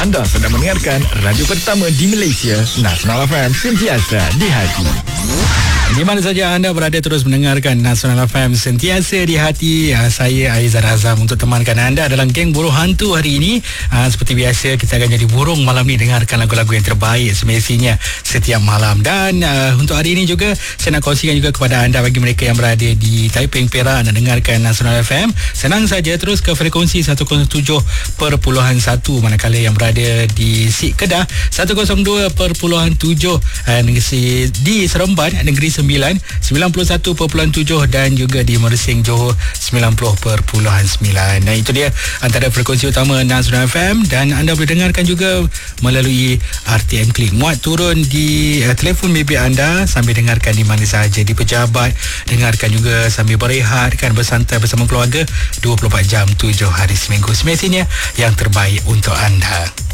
Anda sedang mendengarkan radio pertama di Malaysia, Nasional FM, sentiasa di hati. Di mana saja anda berada, terus mendengarkan Nasional FM, sentiasa di hati. Saya Aizan Azam untuk temankan anda dalam geng Burung Hantu hari ini. Seperti biasa, kita akan jadi burung malam ni, dengarkan lagu-lagu yang terbaik semestinya setiap malam. Dan untuk hari ini juga saya nak kongsikan juga kepada anda, bagi mereka yang berada di Taiping, Perak, nak dengarkan Nasional FM, senang saja terus ke frekuensi 107.1, manakala yang berada di Sik Kedah 102.7, di Seremban Negeri 91.7, dan juga di Mersing Johor 90.9. Nah, itu dia antara frekuensi utama Nasional FM, dan anda boleh dengarkan juga melalui RTM Klik. Muat turun di telefon bimbit anda sambil dengarkan di mana sahaja, di pejabat, dengarkan juga sambil berehat, kan, bersantai bersama keluarga 24 jam 7 hari seminggu. Semestinya yang terbaik untuk anda.